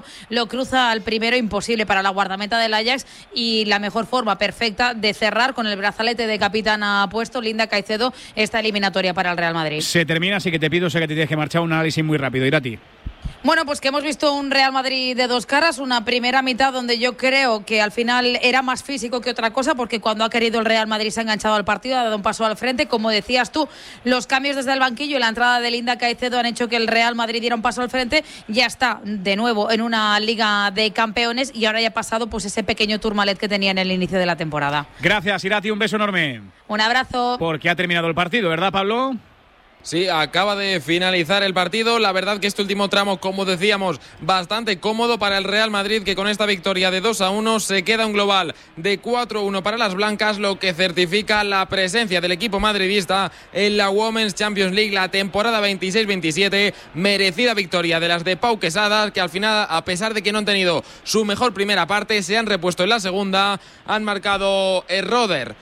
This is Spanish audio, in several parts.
lo cruza al primero, imposible para la guardameta del Ajax, y la mejor forma perfecta de cerrar con el brazalete de capitana puesto Linda Caicedo esta eliminatoria para el Real Madrid. Se termina, así que te pido, sé que te tienes que marchar, un análisis muy rápido. Irati. Bueno, pues que hemos visto un Real Madrid de dos caras, una primera mitad donde yo creo que al final era más físico que otra cosa, porque cuando ha querido el Real Madrid se ha enganchado al partido, ha dado un paso al frente. Como decías tú, los cambios desde el banquillo y la entrada de Linda Caicedo han hecho que el Real Madrid diera un paso al frente. Ya está de nuevo en una Liga de Campeones y ahora ya ha pasado pues ese pequeño turmalet que tenía en el inicio de la temporada. Gracias, Irati, un beso enorme. Un abrazo. Porque ha terminado el partido, ¿verdad, Pablo? Sí, acaba de finalizar el partido. La verdad que este último tramo, como decíamos, bastante cómodo para el Real Madrid, que con esta victoria de 2-1 se queda un global de 4-1 para las blancas, lo que certifica la presencia del equipo madridista en la Women's Champions League la temporada 26-27. Merecida victoria de las de Pau Quesada, que al final, a pesar de que no han tenido su mejor primera parte, se han repuesto en la segunda. Han marcado Roder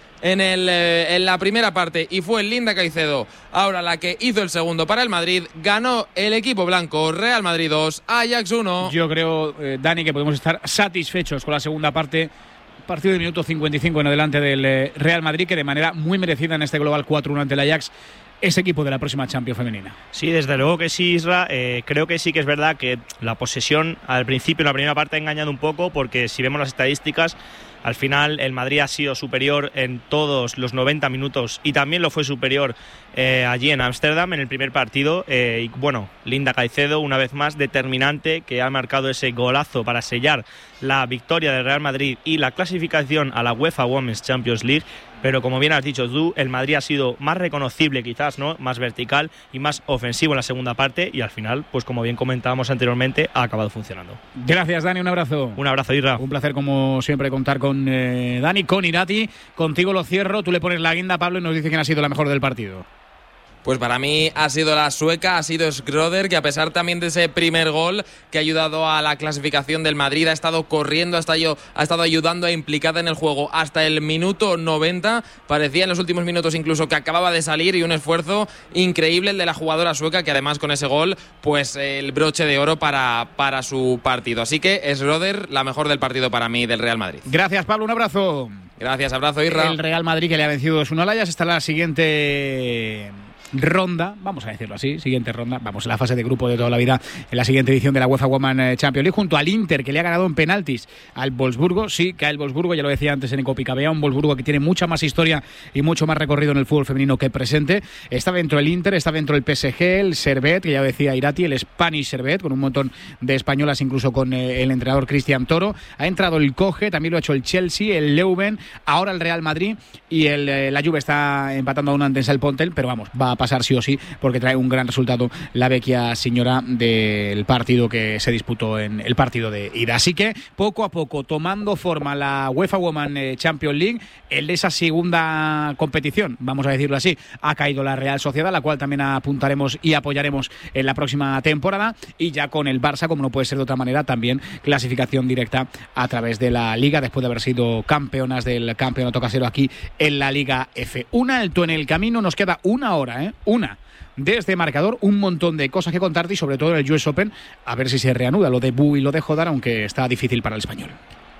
en la primera parte y fue Linda Caicedo ahora la que hizo el segundo para el Madrid. Ganó el equipo blanco. Real Madrid 2, Ajax 1. Yo creo, Dani, que podemos estar satisfechos con la segunda parte. Partido de minuto 55 en adelante del Real Madrid, que de manera muy merecida en este global 4-1 ante el Ajax es equipo de la próxima Champions femenina. Sí, desde luego que sí, Isra. Creo que sí que es verdad que la posesión al principio, en la primera parte, ha engañado un poco, porque si vemos las estadísticas, al final el Madrid ha sido superior en todos los 90 minutos y también lo fue superior allí en Ámsterdam en el primer partido. Y bueno, Linda Caicedo, una vez más determinante, que ha marcado ese golazo para sellar la victoria del Real Madrid y la clasificación a la UEFA Women's Champions League. Pero como bien has dicho tú, el Madrid ha sido más reconocible quizás, ¿no? Más vertical y más ofensivo en la segunda parte, y al final, pues como bien comentábamos anteriormente, ha acabado funcionando. Gracias, Dani, un abrazo. Un abrazo, Irra. Un placer como siempre contar con Dani, con Irati. Contigo lo cierro, tú le pones la guinda, Pablo, y nos dice quién ha sido la mejor del partido. Pues para mí ha sido la sueca, ha sido Schroeder, que a pesar también de ese primer gol que ha ayudado a la clasificación del Madrid, ha estado corriendo, ha estado ayudando e implicada en el juego hasta el minuto 90. Parecía en los últimos minutos incluso que acababa de salir, y un esfuerzo increíble el de la jugadora sueca, que además con ese gol, pues el broche de oro para su partido. Así que Schroeder, la mejor del partido para mí del Real Madrid. Gracias, Pablo, un abrazo. Gracias, abrazo, Irra. El Real Madrid, que le ha vencido 2-1 al Ajax, está en la siguiente ronda, vamos a decirlo así, siguiente ronda, vamos, en la fase de grupo de toda la vida, en la siguiente edición de la UEFA Women's Champions League, junto al Inter, que le ha ganado en penaltis al Wolfsburgo. Sí, cae el Wolfsburgo, ya lo decía antes en Copicabea, un Wolfsburgo que tiene mucha más historia y mucho más recorrido en el fútbol femenino que presente. Está dentro el Inter, está dentro el PSG, el Servette, que ya decía Irati, el Spanish Servette, con un montón de españolas, incluso con el entrenador Cristian Toro. Ha entrado el Coge, también lo ha hecho el Chelsea, el Leuven, ahora el Real Madrid, y la Juve está empatando a un antes el Pontel, pero vamos, va a pasar sí o sí, porque trae un gran resultado la vecchia señora del partido que se disputó en el partido de ida. Así que poco a poco tomando forma la UEFA Women's Champions League. En esa segunda competición, vamos a decirlo así, ha caído la Real Sociedad, la cual también apuntaremos y apoyaremos en la próxima temporada, y ya con el Barça, como no puede ser de otra manera, también clasificación directa a través de la Liga, después de haber sido campeonas del campeonato casero aquí en la Liga F. Un alto en el camino, nos queda una hora, una desde marcador, un montón de cosas que contarte, y sobre todo en el US Open, a ver si se reanuda lo de Bu y lo de Jodar, aunque está difícil para el español.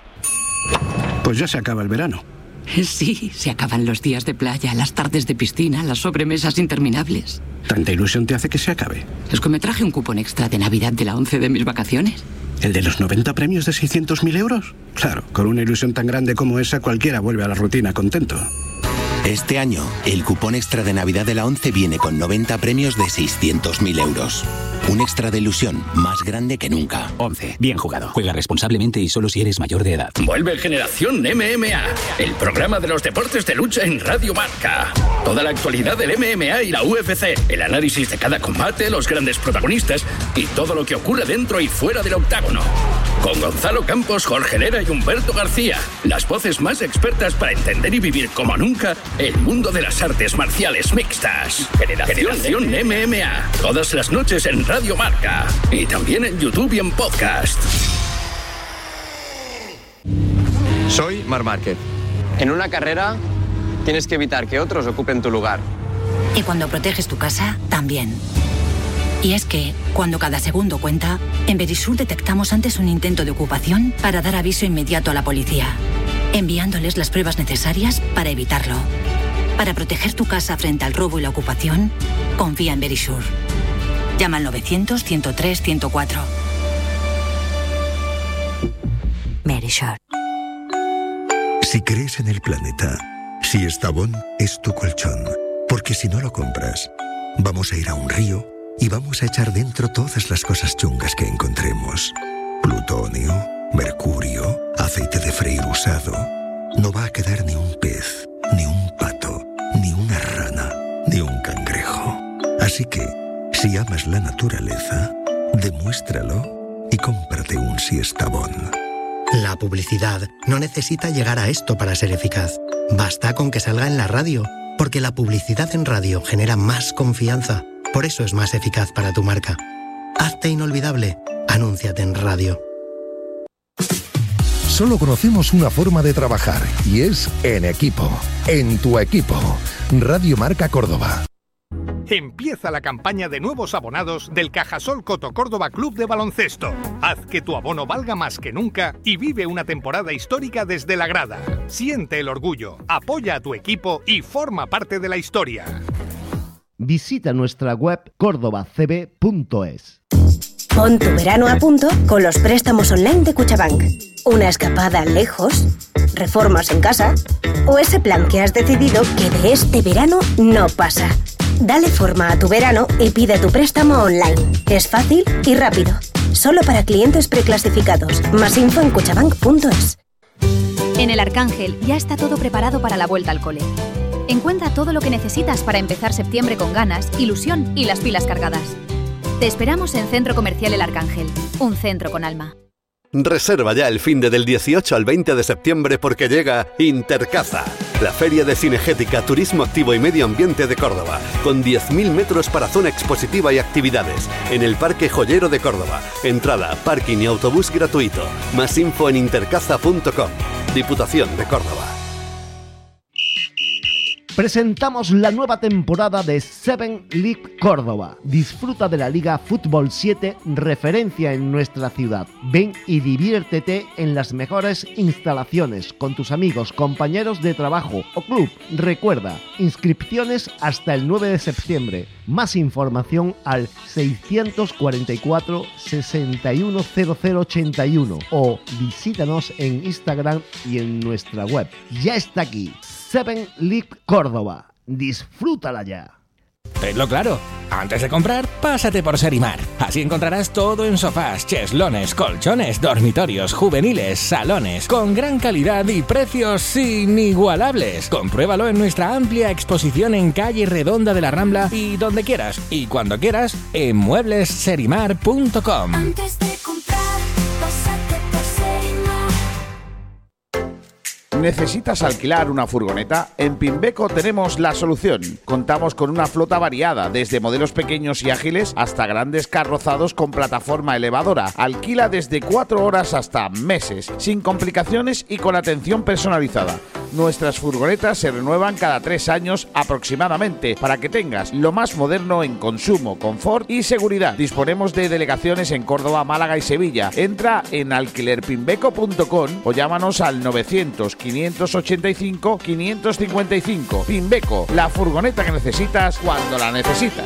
Pues ya se acaba el verano. Sí, se acaban los días de playa, las tardes de piscina, las sobremesas interminables. ¿Tanta ilusión te hace que se acabe? Es que me traje un cupón extra de Navidad de la 11 de mis vacaciones. ¿El de los 90 premios de 600.000 euros? Claro, con una ilusión tan grande como esa, cualquiera vuelve a la rutina contento. Este año, el cupón extra de Navidad de la 11 viene con 90 premios de 600.000 euros. Un extra de ilusión más grande que nunca. 11. Bien jugado. Juega responsablemente y solo si eres mayor de edad. Vuelve Generación MMA, el programa de los deportes de lucha en Radio Marca. Toda la actualidad del MMA y la UFC, el análisis de cada combate, los grandes protagonistas y todo lo que ocurre dentro y fuera del octágono. Con Gonzalo Campos, Jorge Herrera y Humberto García, las voces más expertas para entender y vivir como nunca el mundo de las artes marciales mixtas. Generación MMA, todas las noches en Radio Marca y también en YouTube y en podcast. Soy Marc Márquez. En una carrera tienes que evitar que otros ocupen tu lugar. Y cuando proteges tu casa, también. Y es que, cuando cada segundo cuenta, en Verisur detectamos antes un intento de ocupación para dar aviso inmediato a la policía, enviándoles las pruebas necesarias para evitarlo. Para proteger tu casa frente al robo y la ocupación, confía en Verisur. Llama al 900-103-104. Verisur. Si crees en el planeta, si Estabón es tu colchón, porque si no lo compras, vamos a ir a un río y vamos a echar dentro todas las cosas chungas que encontremos. Plutonio, mercurio, aceite de freír usado. No va a quedar ni un pez, ni un pato, ni una rana, ni un cangrejo. Así que, si amas la naturaleza, demuéstralo y cómprate un Siestabón. La publicidad no necesita llegar a esto para ser eficaz. Basta con que salga en la radio, porque la publicidad en radio genera más confianza. Por eso es más eficaz para tu marca. Hazte inolvidable. Anúnciate en radio. Solo conocemos una forma de trabajar y es en equipo. En tu equipo. Radio Marca Córdoba. Empieza la campaña de nuevos abonados del Cajasol Coto Córdoba Club de Baloncesto. Haz que tu abono valga más que nunca y vive una temporada histórica desde la grada. Siente el orgullo, apoya a tu equipo y forma parte de la historia. Visita nuestra web cordobacb.es. Pon tu verano a punto con los préstamos online de Cuchabank. Una escapada lejos, reformas en casa o ese plan que has decidido que de este verano no pasa. Dale forma a tu verano y pide tu préstamo online. Es fácil y rápido. Solo para clientes preclasificados. Más info en cuchabank.es. En el Arcángel ya está todo preparado para la vuelta al cole. Encuentra todo lo que necesitas para empezar septiembre con ganas, ilusión y las pilas cargadas. Te esperamos en Centro Comercial El Arcángel, un centro con alma. Reserva ya el finde del 18 al 20 de septiembre porque llega Intercaza, la feria de cinegética, turismo activo y medio ambiente de Córdoba, con 10.000 metros para zona expositiva y actividades, en el Parque Joyero de Córdoba. Entrada, parking y autobús gratuito. Más info en intercaza.com. Diputación de Córdoba. Presentamos la nueva temporada de 7 League Córdoba. Disfruta de la Liga Fútbol 7, referencia en nuestra ciudad. Ven y diviértete en las mejores instalaciones con tus amigos, compañeros de trabajo o club. Recuerda, inscripciones hasta el 9 de septiembre. Más información al 644 610081 o visítanos en Instagram y en nuestra web. Ya está aquí. 7 League Córdoba. Disfrútala ya. Tenlo claro, antes de comprar, pásate por Serimar. Así encontrarás todo en sofás, cheslones, colchones, dormitorios, juveniles, salones, con gran calidad y precios inigualables. Compruébalo en nuestra amplia exposición en calle Redonda de la Rambla y donde quieras y cuando quieras en mueblesserimar.com. Antes de comprar, pásate por Serimar. ¿Necesitas alquilar una furgoneta? En Pimbeco tenemos la solución. Contamos con una flota variada, desde modelos pequeños y ágiles hasta grandes carrozados con plataforma elevadora. Alquila desde 4 horas hasta meses, sin complicaciones y con atención personalizada. Nuestras furgonetas se renuevan cada 3 años aproximadamente, para que tengas lo más moderno en consumo, confort y seguridad. Disponemos de delegaciones en Córdoba, Málaga y Sevilla. Entra en alquilerpimbeco.com o llámanos al 900-585-555. Pimbeco, la furgoneta que necesitas cuando la necesitas.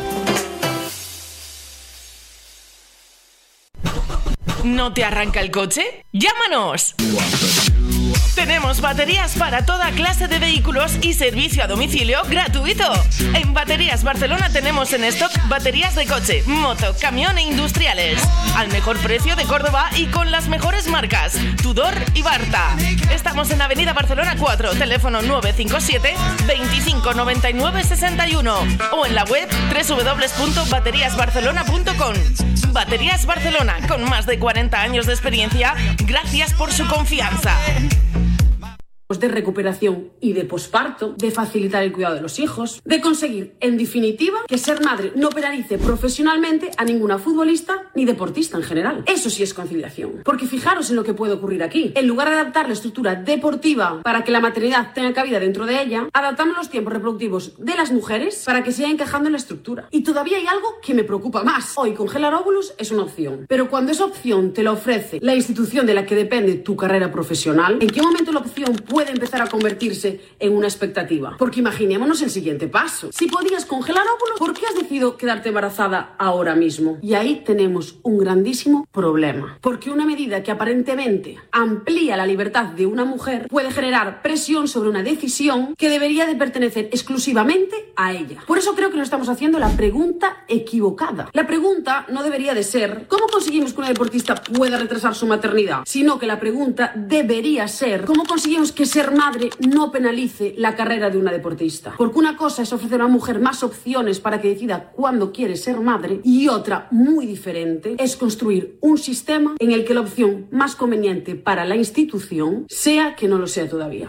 ¿No te arranca el coche? ¡Llámanos! Tenemos baterías para toda clase de vehículos y servicio a domicilio gratuito. En Baterías Barcelona tenemos en stock baterías de coche, moto, camión e industriales. Al mejor precio de Córdoba y con las mejores marcas, Tudor y Barta. Estamos en Avenida Barcelona 4, teléfono 957 25 99 61 o en la web www.bateriasbarcelona.com. Baterías Barcelona, con más de 40 años de experiencia, gracias por su confianza. de recuperación y de posparto, de facilitar el cuidado de los hijos, de conseguir, en definitiva, que ser madre no penalice profesionalmente a ninguna futbolista ni deportista en general. Eso sí es conciliación. Porque fijaros en lo que puede ocurrir aquí. En lugar de adaptar la estructura deportiva para que la maternidad tenga cabida dentro de ella, adaptamos los tiempos reproductivos de las mujeres para que siga encajando en la estructura. Y todavía hay algo que me preocupa más. Hoy congelar óvulos es una opción, pero cuando esa opción te la ofrece la institución de la que depende tu carrera profesional, ¿en qué momento la opción puede empezar a convertirse en una expectativa? Porque imaginémonos el siguiente paso. Si podías congelar óvulos, ¿por qué has decidido quedarte embarazada ahora mismo? Y ahí tenemos un grandísimo problema. Porque una medida que aparentemente amplía la libertad de una mujer puede generar presión sobre una decisión que debería de pertenecer exclusivamente a ella. Por eso creo que nos estamos haciendo la pregunta equivocada. La pregunta no debería de ser ¿cómo conseguimos que una deportista pueda retrasar su maternidad? Sino que la pregunta debería ser ¿cómo conseguimos que ser madre no penalice la carrera de una deportista? Porque una cosa es ofrecer a una mujer más opciones para que decida cuándo quiere ser madre y otra, muy diferente, es construir un sistema en el que la opción más conveniente para la institución sea que no lo sea todavía.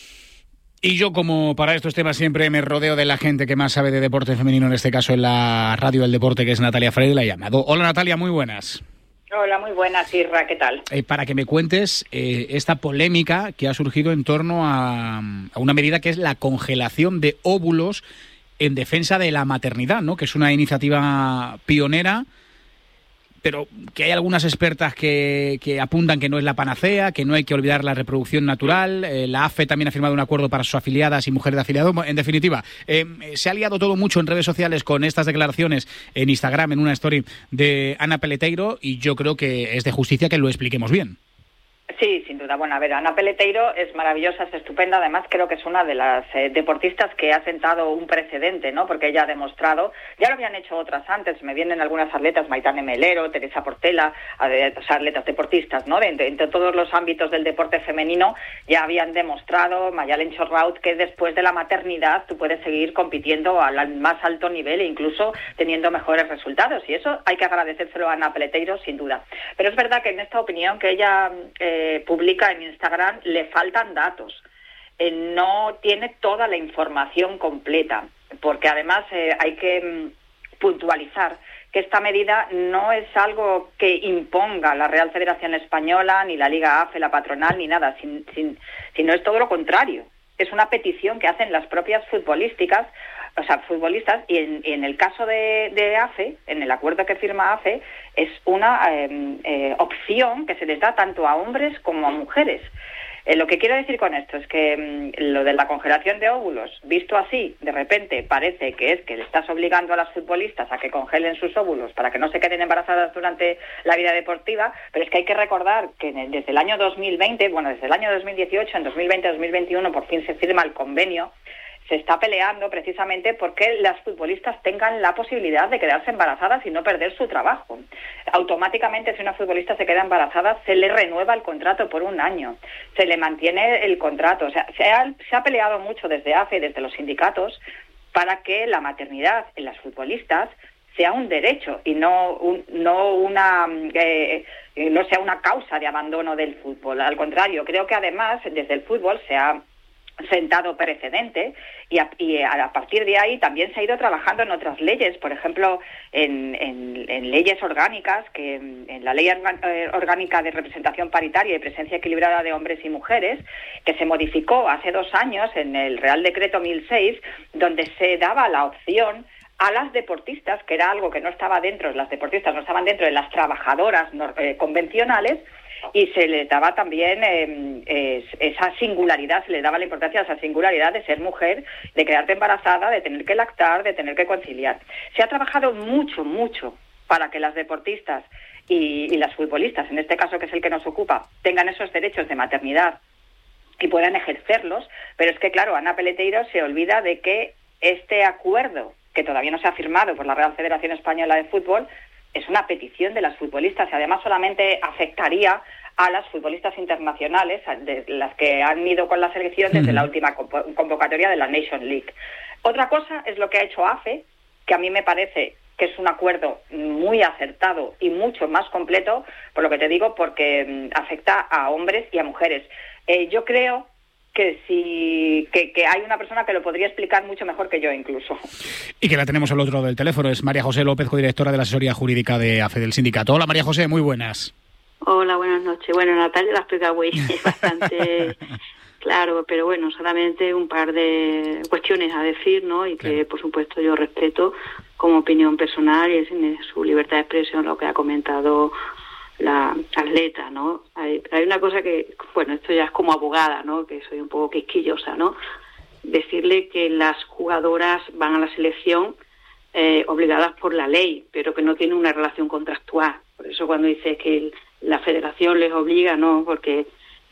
Y yo, como para estos temas siempre me rodeo de la gente que más sabe de deporte femenino, en este caso en la radio del deporte, que es Natalia Freire, la he llamado. Hola Natalia, muy buenas. Hola, muy buenas, Irra, ¿qué tal? Para que me cuentes esta polémica que ha surgido en torno a una medida que es la congelación de óvulos en defensa de la maternidad, ¿no? Que es una iniciativa pionera, pero que hay algunas expertas que apuntan que no es la panacea, que no hay que olvidar la reproducción natural. La AFE también ha firmado un acuerdo para sus afiliadas y mujeres de afiliados. En definitiva, se ha liado todo mucho en redes sociales con estas declaraciones en Instagram, en una story de Ana Peleteiro, y yo creo que es de justicia que lo expliquemos bien. Sí, sin duda. Bueno, a ver, Ana Peleteiro es maravillosa, es estupenda. Además, creo que es una de las deportistas que ha sentado un precedente, ¿no? Porque ella ha demostrado, ya lo habían hecho otras antes, me vienen algunas atletas, Maitane Melero, Teresa Portela, atletas deportistas, ¿no? Entre todos los ámbitos del deporte femenino ya habían demostrado, Mayalen Chorraut, que después de la maternidad tú puedes seguir compitiendo al más alto nivel e incluso teniendo mejores resultados. Y eso hay que agradecérselo a Ana Peleteiro, sin duda. Pero es verdad que en esta opinión que ella publica en Instagram le faltan datos, no tiene toda la información completa, porque además hay que puntualizar que esta medida no es algo que imponga la Real Federación Española, ni la Liga AFE, la patronal, ni nada, sino es todo lo contrario. Es una petición que hacen las propias futbolistas, y en el caso de AFE, en el acuerdo que firma AFE, es una opción que se les da tanto a hombres como a mujeres. Lo que quiero decir con esto es que lo de la congelación de óvulos, visto así, de repente parece que es que le estás obligando a las futbolistas a que congelen sus óvulos para que no se queden embarazadas durante la vida deportiva, pero es que hay que recordar que desde el año 2020, desde el año 2018, en 2020-2021 por fin se firma el convenio. Se está peleando precisamente porque las futbolistas tengan la posibilidad de quedarse embarazadas y no perder su trabajo. Automáticamente, si una futbolista se queda embarazada, se le renueva el contrato por un año, se le mantiene el contrato. O sea, se ha peleado mucho desde AFE y desde los sindicatos para que la maternidad en las futbolistas sea un derecho y no sea una causa de abandono del fútbol. Al contrario, creo que además desde el fútbol se ha sentado precedente y a partir de ahí también se ha ido trabajando en otras leyes, por ejemplo en leyes orgánicas, que en la Ley Orgánica de Representación Paritaria y Presencia Equilibrada de Hombres y Mujeres, que se modificó hace 2 años en el Real Decreto 1006, donde se daba la opción a las deportistas, que era algo que no estaba dentro, las deportistas no estaban dentro de las trabajadoras convencionales, y se les daba también esa singularidad, se les daba la importancia a esa singularidad de ser mujer, de quedarte embarazada, de tener que lactar, de tener que conciliar. Se ha trabajado mucho para que las deportistas y las futbolistas, en este caso que es el que nos ocupa, tengan esos derechos de maternidad y puedan ejercerlos, pero es que claro, Ana Peleteiro se olvida de que este acuerdo, que todavía no se ha firmado por la Real Federación Española de Fútbol, es una petición de las futbolistas y además solamente afectaría a las futbolistas internacionales, de las que han ido con la selección desde la última convocatoria de la Nation League. Otra cosa es lo que ha hecho AFE, que a mí me parece que es un acuerdo muy acertado y mucho más completo, por lo que te digo, porque afecta a hombres y a mujeres. Yo creo que hay una persona que lo podría explicar mucho mejor que yo incluso. Y que la tenemos al otro lado del teléfono, es María José López, codirectora de la asesoría jurídica de AFE del sindicato. Hola María José, muy buenas. Hola, buenas noches. Bueno, Natalia la explica muy bastante claro, pero bueno, solamente un par de cuestiones a decir, ¿no? Y que por supuesto yo respeto como opinión personal y es en su libertad de expresión lo que ha comentado la atleta, ¿no? Hay una cosa que, bueno, esto ya es como abogada, ¿no? Que soy un poco quisquillosa, ¿no? Decirle que las jugadoras van a la selección obligadas por la ley, pero que no tienen una relación contractual. Por eso cuando dice que la federación les obliga, no, porque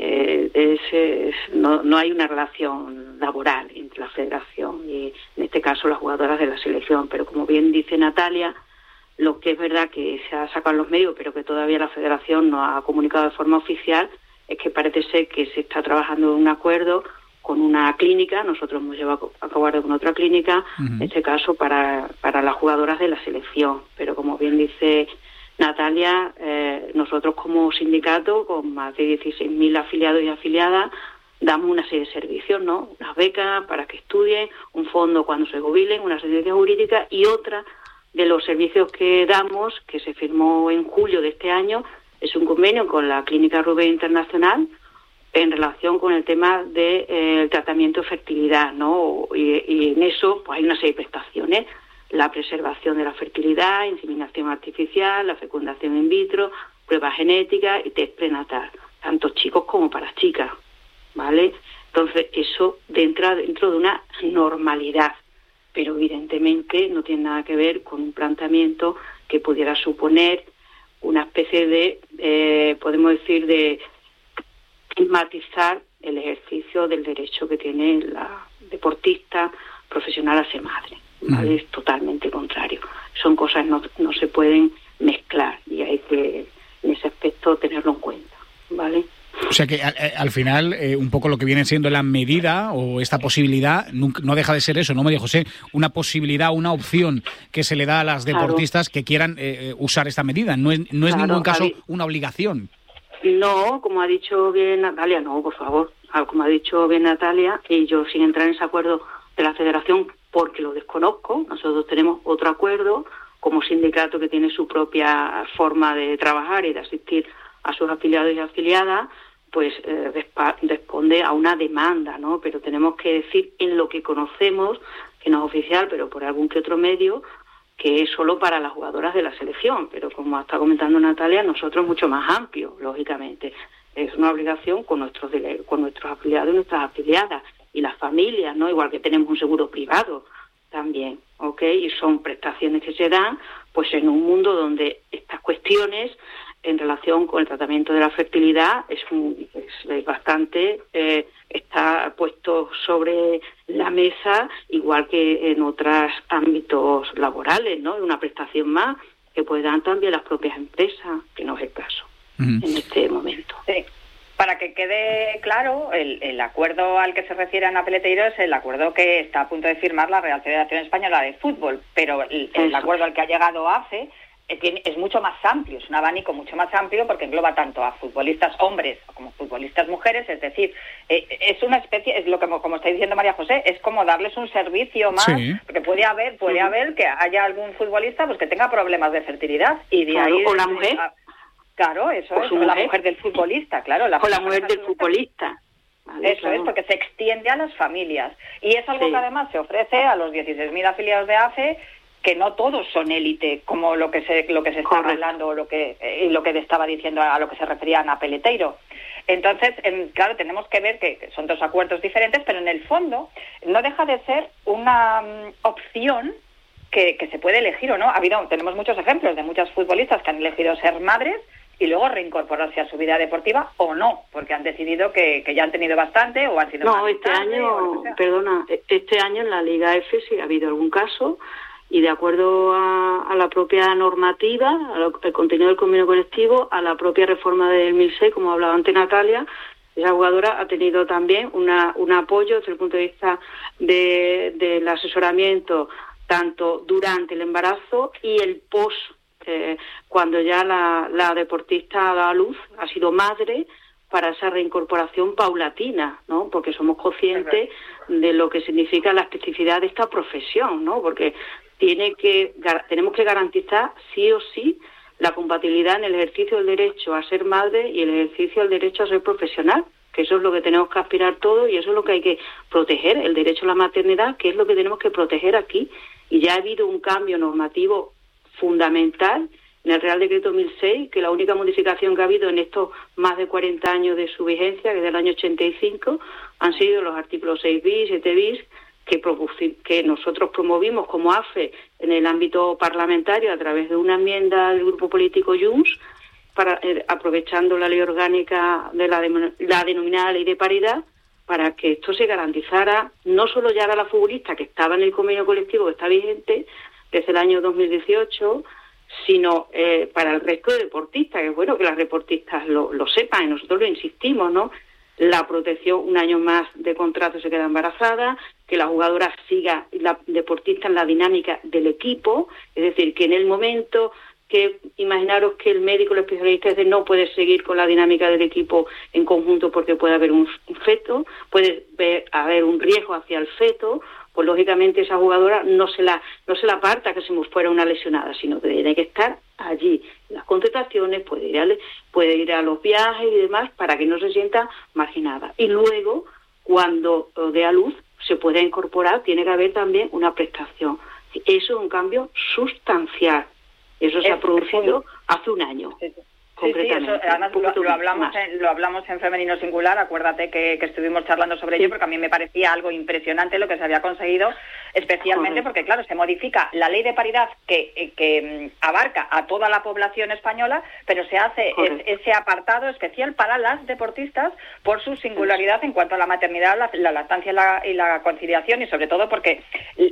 no hay una relación laboral entre la federación y en este caso las jugadoras de la selección. Pero como bien dice Natalia, lo que es verdad que se ha sacado en los medios, pero que todavía la federación no ha comunicado de forma oficial, es que parece ser que se está trabajando en un acuerdo con una clínica. Nosotros hemos llevado a cabo con otra clínica, en este caso para las jugadoras de la selección. Pero como bien dice Natalia, nosotros como sindicato, con más de 16.000 afiliados y afiliadas, damos una serie de servicios, ¿no? Unas becas para que estudien, un fondo cuando se jubilen, una asistencia jurídica, y otra de los servicios que damos, que se firmó en julio de este año, es un convenio con la Clínica Rubén Internacional en relación con el tema del tratamiento de fertilidad, ¿no? Y en eso pues hay una serie de prestaciones: la preservación de la fertilidad, inseminación artificial, la fecundación in vitro, pruebas genéticas y test prenatal, tanto chicos como para chicas, ¿vale? Entonces eso dentro de una normalidad, pero evidentemente no tiene nada que ver con un planteamiento que pudiera suponer una especie de, podemos decir, de estigmatizar el ejercicio del derecho que tiene la deportista profesional a ser madre, ¿vale? Es totalmente contrario. Son cosas que no se pueden mezclar y hay que, en ese aspecto, tenerlo en cuenta, ¿vale? O sea que al final un poco lo que viene siendo la medida o esta posibilidad no deja de ser eso, ¿no, María José? Una posibilidad, una opción que se le da a las deportistas que quieran usar esta medida. No es en ningún caso una obligación. No, como ha dicho bien Natalia, no, por favor. Como ha dicho bien Natalia, y yo sin entrar en ese acuerdo de la federación porque lo desconozco, nosotros tenemos otro acuerdo como sindicato que tiene su propia forma de trabajar y de asistir a sus afiliados y afiliadas, pues responde a una demanda, ¿no? Pero tenemos que decir en lo que conocemos, que no es oficial, pero por algún que otro medio, que es solo para las jugadoras de la selección. Pero como está comentando Natalia, nosotros mucho más amplio, lógicamente. Es una obligación con nuestros afiliados y nuestras afiliadas y las familias, ¿no? Igual que tenemos un seguro privado también, ¿ok? Y son prestaciones que se dan pues en un mundo donde estas cuestiones en relación con el tratamiento de la fertilidad es bastante, está puesto sobre la mesa, igual que en otros ámbitos laborales, ¿no? Una prestación más que pueden dar también las propias empresas, que no es el caso en este momento. Sí. Para que quede claro, el acuerdo al que se refiere Ana Peleteiro es el acuerdo que está a punto de firmar la Real Federación Española de Fútbol, pero el acuerdo al que ha llegado AFE es mucho más amplio, es un abanico mucho más amplio porque engloba tanto a futbolistas hombres como futbolistas mujeres, es decir, es una especie, es lo que como está diciendo María José, es como darles un servicio más, porque puede haber que haya algún futbolista pues que tenga problemas de fertilidad y de ahí o la mujer. Claro, eso es, o la mujer del futbolista, claro. O la mujer del futbolista. Vale, eso es, porque se extiende a las familias. Y es algo que además se ofrece a los 16.000 afiliados de AFE, que no todos son élite, como lo que se está hablando, o lo que estaba diciendo, a lo que se refería Ana Peleteiro. Entonces, claro, tenemos que ver que son dos acuerdos diferentes, pero en el fondo no deja de ser una opción que se puede elegir o no. Tenemos muchos ejemplos de muchas futbolistas que han elegido ser madres y luego reincorporarse a su vida deportiva o no, porque han decidido que ya han tenido bastante o han sido este año en la Liga F sí ha habido algún caso y de acuerdo a la propia normativa, al contenido del convenio colectivo, a la propia reforma del 2006, como hablaba antes Natalia, esa jugadora ha tenido también un apoyo desde el punto de vista del asesoramiento tanto durante el embarazo y el post, cuando ya la deportista ha dado a luz, ha sido madre, para esa reincorporación paulatina, ¿no? Porque somos conscientes de lo que significa la especificidad de esta profesión, ¿no? Porque tenemos que garantizar sí o sí la compatibilidad en el ejercicio del derecho a ser madre y el ejercicio del derecho a ser profesional, que eso es lo que tenemos que aspirar todos y eso es lo que hay que proteger, el derecho a la maternidad, que es lo que tenemos que proteger aquí. Y ya ha habido un cambio normativo fundamental en el Real Decreto 1006, que la única modificación que ha habido en estos más de 40 años de su vigencia, que es del año 85, han sido los artículos 6 bis, 7 bis, que nosotros promovimos como AFE en el ámbito parlamentario a través de una enmienda del grupo político Junts, aprovechando la ley orgánica de la denominada ley de paridad, para que esto se garantizara no solo ya a la futbolista que estaba en el convenio colectivo que está vigente desde el año 2018, sino para el resto de deportistas, que es bueno que las deportistas lo sepan, y nosotros lo insistimos, ¿no? La protección, un año más de contrato se queda embarazada, que la jugadora siga, la deportista en la dinámica del equipo, es decir, que en el momento que imaginaros que el médico, el especialista no puede seguir con la dinámica del equipo en conjunto porque puede haber un feto, puede haber un riesgo hacia el feto, pues lógicamente esa jugadora no se la aparta que se nos fuera una lesionada, sino que tiene que estar allí en las concentraciones, puede ir a los viajes y demás para que no se sienta marginada. Y luego, cuando dé a luz, se pueda incorporar, tiene que haber también una prestación. Eso es un cambio sustancial. Eso se ha producido hace un año. Sí, eso, además lo hablamos en femenino singular, acuérdate que estuvimos charlando sobre ello, porque a mí me parecía algo impresionante lo que se había conseguido, especialmente porque, claro, se modifica la ley de paridad que abarca a toda la población española, pero se hace ese apartado especial para las deportistas por su singularidad en cuanto a la maternidad, la lactancia y la conciliación, y sobre todo porque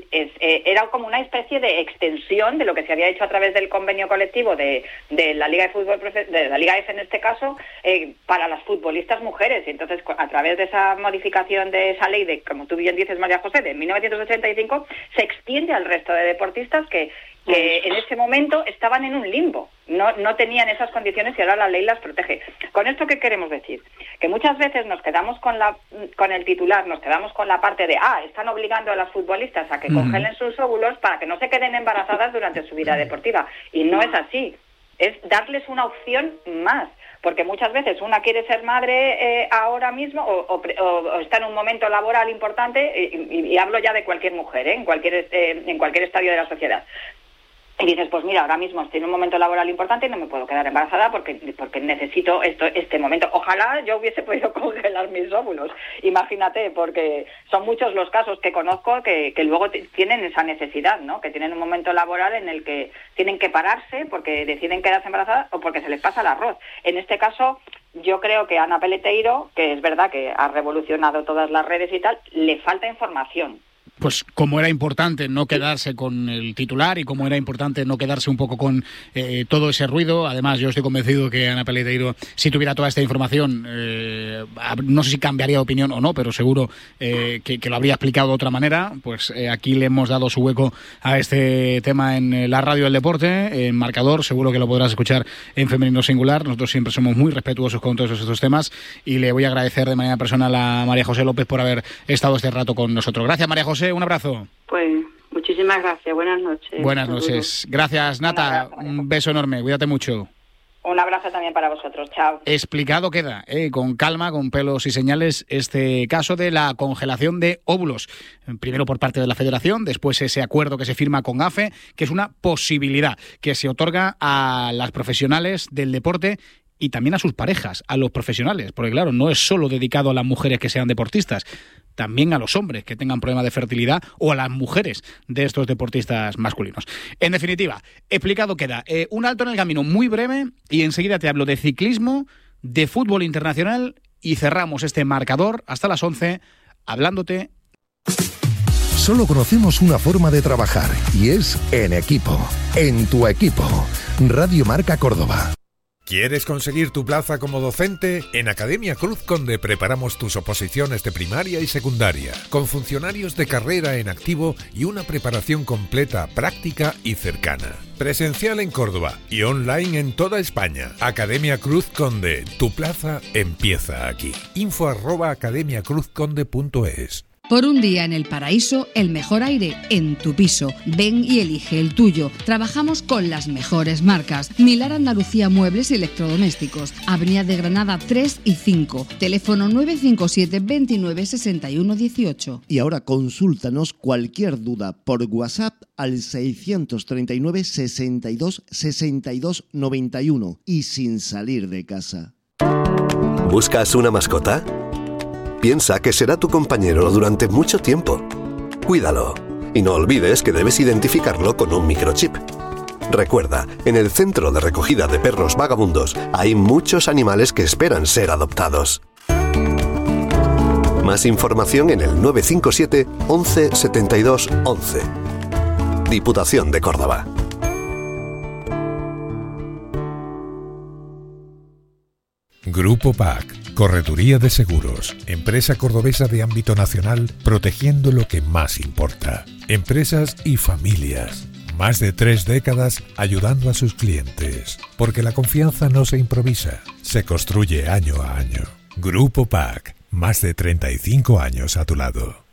era como una especie de extensión de lo que se había hecho a través del convenio colectivo de la Liga de Fútbol de la Liga F en este caso, para las futbolistas mujeres. Y entonces, a través de esa modificación de esa ley, como tú bien dices, María José, de 1985, se extiende al resto de deportistas que en ese momento estaban en un limbo, no tenían esas condiciones y ahora la ley las protege. ¿Con esto qué queremos decir? Que muchas veces nos quedamos con el titular, nos quedamos con la parte de están obligando a las futbolistas a que congelen sus óvulos para que no se queden embarazadas durante su vida deportiva. Y no es así. Es darles una opción más, porque muchas veces una quiere ser madre ahora mismo o está en un momento laboral importante, y hablo ya de cualquier mujer, en cualquier estadio de la sociedad. Y dices, pues mira, ahora mismo estoy en un momento laboral importante y no me puedo quedar embarazada porque necesito este momento. Ojalá yo hubiese podido congelar mis óvulos. Imagínate, porque son muchos los casos que conozco que luego tienen esa necesidad, ¿no? Que tienen un momento laboral en el que tienen que pararse porque deciden quedarse embarazadas o porque se les pasa el arroz. En este caso, yo creo que a Ana Peleteiro, que es verdad que ha revolucionado todas las redes y tal, le falta información. Pues como era importante no quedarse con el titular y como era importante no quedarse un poco con todo ese ruido. Además, yo estoy convencido que Ana Peleteiro, si tuviera toda esta información, no sé si cambiaría de opinión o no, pero seguro que lo habría explicado de otra manera. Pues aquí le hemos dado su hueco a este tema en la radio del deporte, en Marcador. Seguro que lo podrás escuchar en femenino singular. Nosotros siempre somos muy respetuosos con todos estos temas y le voy a agradecer de manera personal a María José López por haber estado este rato con nosotros. Gracias, María José. Un abrazo. Pues muchísimas gracias. Buenas noches. Buenas noches. Gracias, Nata. Un beso enorme. Cuídate mucho. Un abrazo también para vosotros. Chao. Explicado queda, con calma, con pelos y señales, este caso de la congelación de óvulos. Primero por parte de la Federación, después ese acuerdo que se firma con AFE, que es una posibilidad que se otorga a las profesionales del deporte y también a sus parejas, a los profesionales, porque claro, no es solo dedicado a las mujeres que sean deportistas, también a los hombres que tengan problemas de fertilidad o a las mujeres de estos deportistas masculinos. En definitiva, explicado queda. Un alto en el camino muy breve y enseguida te hablo de ciclismo, de fútbol internacional y cerramos este marcador hasta las 11 hablándote. Solo conocemos una forma de trabajar y es en equipo, en tu equipo. Radio Marca Córdoba. ¿Quieres conseguir tu plaza como docente? En Academia Cruz Conde preparamos tus oposiciones de primaria y secundaria, con funcionarios de carrera en activo y una preparación completa, práctica y cercana. Presencial en Córdoba y online en toda España. Academia Cruz Conde, tu plaza empieza aquí. info@academiacruzconde.es. Por un día en el paraíso, el mejor aire en tu piso. Ven y elige el tuyo. Trabajamos con las mejores marcas. Milar Andalucía Muebles y Electrodomésticos. Avenida de Granada 3 y 5. Teléfono 957 29 61 18. Y ahora consúltanos cualquier duda por WhatsApp al 639 62 62 91 y sin salir de casa. ¿Buscas una mascota? Piensa que será tu compañero durante mucho tiempo. Cuídalo. Y no olvides que debes identificarlo con un microchip. Recuerda, en el centro de recogida de perros vagabundos hay muchos animales que esperan ser adoptados. Más información en el 957 11 72 11. Diputación de Córdoba. Grupo PAC, Correduría de Seguros, empresa cordobesa de ámbito nacional, protegiendo lo que más importa. Empresas y familias. Más de 3 décadas ayudando a sus clientes. Porque la confianza no se improvisa, se construye año a año. Grupo PAC, más de 35 años a tu lado.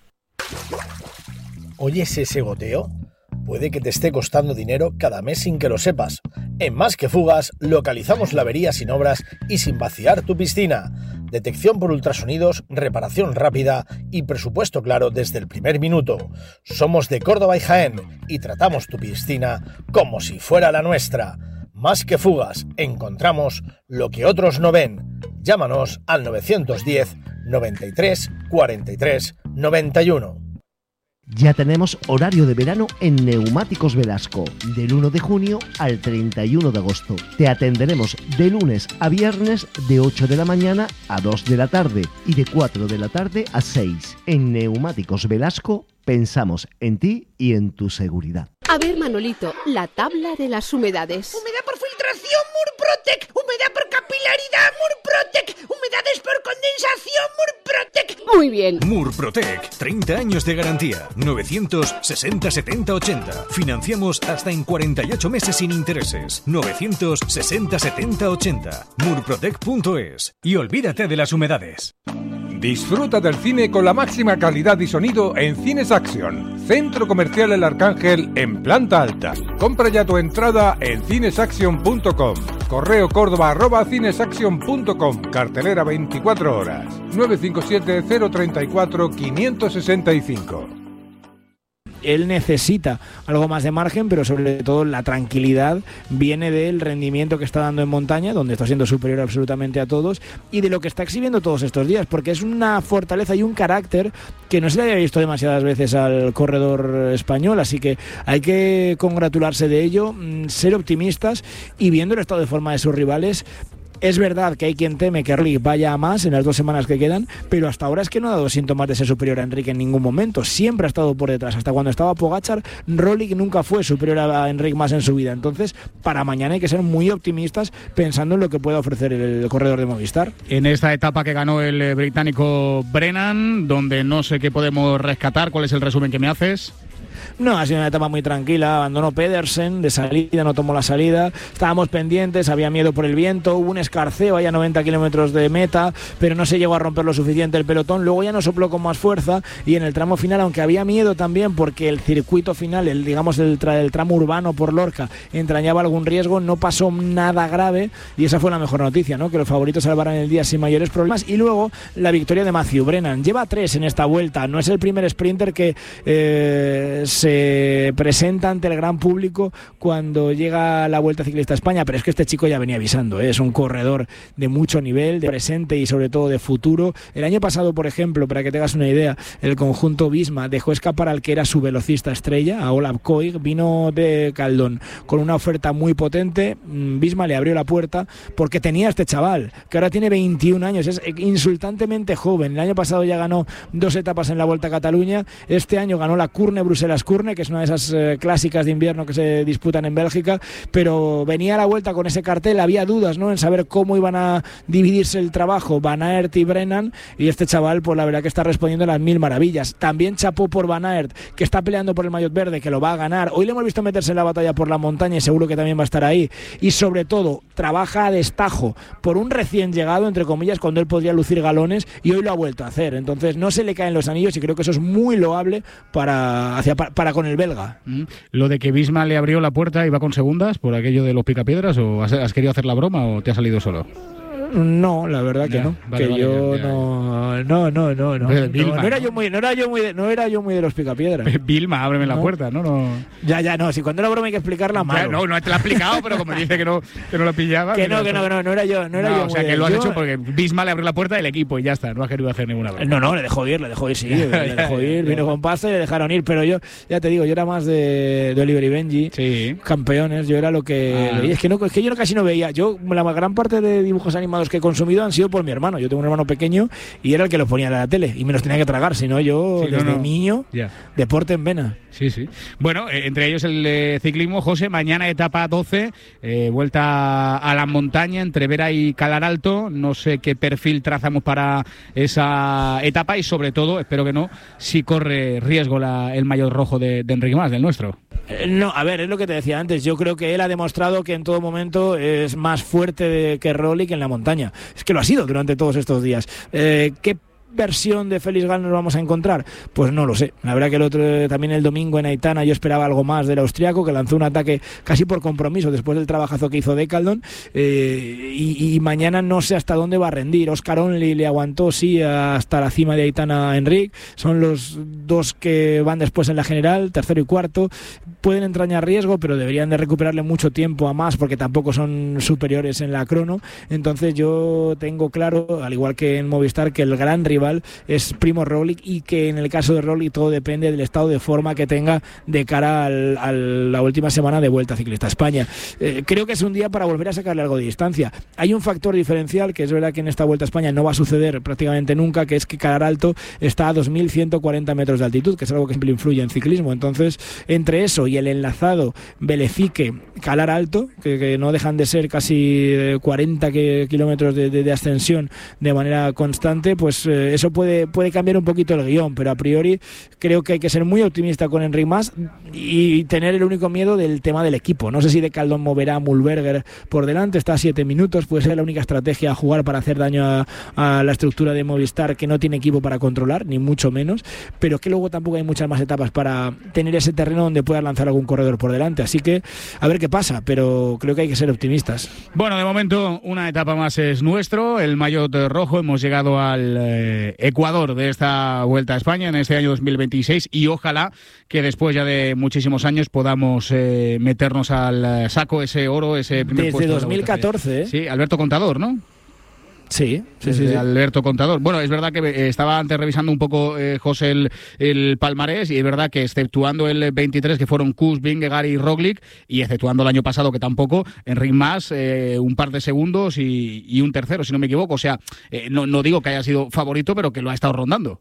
¿Oyes ese goteo? Puede que te esté costando dinero cada mes sin que lo sepas. En Más que Fugas localizamos la avería sin obras y sin vaciar tu piscina. Detección por ultrasonidos, reparación rápida y presupuesto claro desde el primer minuto. Somos de Córdoba y Jaén y tratamos tu piscina como si fuera la nuestra. Más que Fugas, encontramos lo que otros no ven. Llámanos al 910 93 43 91. Ya tenemos horario de verano en Neumáticos Velasco, del 1 de junio al 31 de agosto. Te atenderemos de lunes a viernes de 8 de la mañana a 2 de la tarde y de 4 de la tarde a 6. En Neumáticos Velasco pensamos en ti y en tu seguridad. A ver, Manolito, la tabla de las humedades. Humedad por filtración, Murprotec. Humedad por capilaridad, Murprotec. Humedades por condensación, Murprotec. Muy bien. Murprotec, 30 años de garantía. 960 70 80. Financiamos hasta en 48 meses sin intereses. 960 70 80. Murprotec.es. Y olvídate de las humedades. Disfruta del cine con la máxima calidad y sonido en Cines Action, Centro Comercial El Arcángel en planta alta. Compra ya tu entrada en cinesaction.com. Correo Córdoba@cinesaction.com. Cartelera 24 horas. 957 034 565. Él necesita algo más de margen, pero sobre todo la tranquilidad viene del rendimiento que está dando en montaña, donde está siendo superior absolutamente a todos, y de lo que está exhibiendo todos estos días, porque es una fortaleza y un carácter que no se le había visto demasiadas veces al corredor español, así que hay que congratularse de ello, ser optimistas y viendo el estado de forma de sus rivales. Es verdad que hay quien teme que Roglic vaya a más en las 2 semanas que quedan, pero hasta ahora es que no ha dado síntomas de ser superior a Enric en ningún momento. Siempre ha estado por detrás. Hasta cuando estaba Pogačar, Roglic nunca fue superior a Enric más en su vida. Entonces, para mañana hay que ser muy optimistas pensando en lo que pueda ofrecer el corredor de Movistar. En esta etapa que ganó el británico Brennan, donde no sé qué podemos rescatar, ¿cuál es el resumen que me haces? No, ha sido una etapa muy tranquila. Abandonó Pedersen de salida, no tomó la salida. Estábamos pendientes, había miedo por el viento. Hubo un escarceo ahí a 90 kilómetros de meta, pero no se llegó a romper lo suficiente el pelotón. Luego ya no sopló con más fuerza y en el tramo final, aunque había miedo también porque el circuito final, el tramo urbano por Lorca, entrañaba algún riesgo, no pasó nada grave y esa fue la mejor noticia, ¿no? Que los favoritos salvaran el día sin mayores problemas. Y luego la victoria de Matthew Brennan. Lleva 3 en esta vuelta. No es el primer sprinter que se presenta ante el gran público cuando llega la Vuelta Ciclista a España, pero es que este chico ya venía avisando, es un corredor de mucho nivel, de presente y sobre todo de futuro. El año pasado, por ejemplo, para que te hagas una idea, el conjunto Visma dejó escapar al que era su velocista estrella, a Olav Koig, vino de Caldón con una oferta muy potente. Visma le abrió la puerta porque tenía a este chaval, que ahora tiene 21 años, es insultantemente joven. El año pasado ya ganó 2 etapas en la Vuelta a Cataluña, este año ganó la Kurne Bruselas Ascurne, que es una de esas clásicas de invierno que se disputan en Bélgica, pero venía a la vuelta con ese cartel, había dudas, ¿no?, en saber cómo iban a dividirse el trabajo Van Aert y Brennan, y este chaval, pues la verdad que está respondiendo a las mil maravillas. También chapó por Van Aert, que está peleando por el maillot verde, que lo va a ganar. Hoy le hemos visto meterse en la batalla por la montaña y seguro que también va a estar ahí. Y sobre todo, trabaja a destajo por un recién llegado, entre comillas, cuando él podría lucir galones, y hoy lo ha vuelto a hacer. Entonces no se le caen los anillos y creo que eso es muy loable para con el belga. Lo de que Visma le abrió la puerta y va con segundas por aquello de los picapiedras, ¿o has querido hacer la broma o te ha salido solo? No, la verdad que no. Vale, que vale, yo ya. No era yo muy de los picapiedras. Vilma, ábreme la puerta, ¿no? Ya, si cuando era broma hay que explicarla mal. No te la ha explicado, pero como dice que no la pillaba. No era yo. O sea, que lo has hecho porque Visma le abrió la puerta del equipo y ya está, no has querido hacer ninguna broma. No, le dejó ir, sí, le dejó ir, vino con pasta y le dejaron ir, pero yo, ya te digo, yo era más de Oliver y Benji, campeones, yo era lo que leía. Es que yo casi no veía, la gran parte de dibujos animados que he consumido han sido por mi hermano. Yo tengo un hermano pequeño y era el que los ponía en la tele y me los tenía que tragar, si no yo desde niño, deporte en vena. Sí. Bueno, entre ellos el ciclismo, José, mañana etapa 12, vuelta a la montaña entre Vera y Calar Alto. No sé qué perfil trazamos para esa etapa y sobre todo, espero que no, si corre riesgo el maillot rojo de Enric Mas, del nuestro. No, a ver, es lo que te decía antes. Yo creo que él ha demostrado que en todo momento es más fuerte que Roglic en la montaña. Es que lo ha sido durante todos estos días. ¿Qué versión de Félix Gall nos vamos a encontrar? Pues no lo sé. La verdad que también el domingo en Aitana yo esperaba algo más del austriaco, que lanzó un ataque casi por compromiso después del trabajazo que hizo Decaldon, y mañana no sé hasta dónde va a rendir. Oscar Onley le aguantó hasta la cima de Aitana a Enric, son los dos que van después en la general, tercero y cuarto, pueden entrañar riesgo, pero deberían de recuperarle mucho tiempo a Mas porque tampoco son superiores en la crono. Entonces yo tengo claro, al igual que en Movistar, que el gran rival es Primo Roglic, y que en el caso de Roglic todo depende del estado de forma que tenga de cara a la última semana de Vuelta Ciclista a España. Creo que es un día para volver a sacarle algo de distancia. Hay un factor diferencial que es verdad que en esta Vuelta a España no va a suceder prácticamente nunca, que es que Calar Alto está a 2.140 metros de altitud, que es algo que siempre influye en ciclismo. Entonces, entre eso y el enlazado Belefique-Calar Alto, que no dejan de ser casi 40 kilómetros de ascensión de manera constante, pues eso puede cambiar un poquito el guión, pero a priori creo que hay que ser muy optimista con Enric Mas y tener el único miedo del tema del equipo. No sé si Decaldon moverá a Mühlberger por delante, está a 7 minutos, puede ser la única estrategia a jugar para hacer daño a la estructura de Movistar, que no tiene equipo para controlar, ni mucho menos, pero que luego tampoco hay muchas más etapas para tener ese terreno donde pueda lanzar algún corredor por delante, así que a ver qué pasa, pero creo que hay que ser optimistas. Bueno, de momento una etapa más es nuestro, el maillot rojo. Hemos llegado al Ecuador de esta Vuelta a España en este año 2026 y ojalá que después ya de muchísimos años podamos meternos al saco ese oro, ese primer desde puesto 2014, Sí, Alberto Contador, ¿no? Sí. Alberto Contador. Bueno, es verdad que estaba antes revisando un poco, José, el palmarés, y es verdad que exceptuando el 23, que fueron Kuss, Vingegaard y Roglic, y exceptuando el año pasado, que tampoco, Enric Mas, un par de segundos y un tercero, si no me equivoco. O sea, no digo que haya sido favorito, pero que lo ha estado rondando.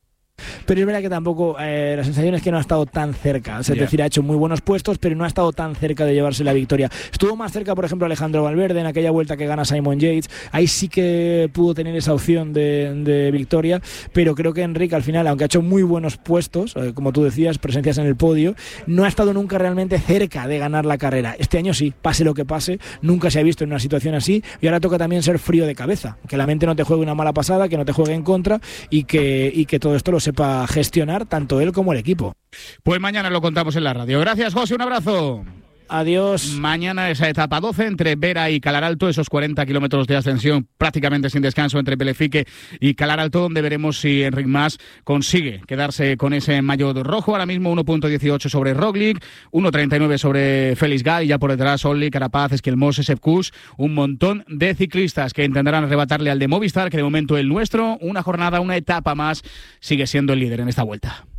Pero es verdad que tampoco, la sensación es que no ha estado tan cerca, es decir, ha hecho muy buenos puestos, pero no ha estado tan cerca de llevarse la victoria. Estuvo más cerca, por ejemplo, Alejandro Valverde en aquella vuelta que gana Simon Yates, ahí sí que pudo tener esa opción de victoria, pero creo que Enric al final, aunque ha hecho muy buenos puestos, como tú decías, presencias en el podio, no ha estado nunca realmente cerca de ganar la carrera. Este año sí, pase lo que pase, nunca se ha visto en una situación así, y ahora toca también ser frío de cabeza, que la mente no te juegue una mala pasada, que no te juegue en contra, y que todo esto lo sepa gestionar tanto él como el equipo. Pues mañana lo contamos en la radio. Gracias, José, un abrazo. Adiós. Mañana esa etapa 12 entre Vera y Calar Alto, esos 40 kilómetros de ascensión prácticamente sin descanso entre Belefique y Calar Alto, donde veremos si Enric Mas consigue quedarse con ese maillot rojo. Ahora mismo 1.18 sobre Roglic, 1.39 sobre Félix Gall, y ya por detrás Onley, Carapaz, Esquelmose, Sepp Kuss, un montón de ciclistas que intentarán arrebatarle al de Movistar, que de momento el nuestro, una jornada, una etapa más, sigue siendo el líder en esta vuelta.